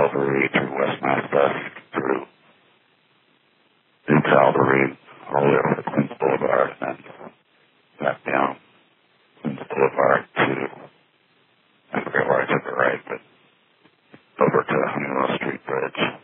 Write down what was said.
Calvary through West Mazda through New Calvary all the way over to Queens Boulevard and then back down Queens Boulevard to, I forget where I took a right, but over to Honeywell Street Bridge.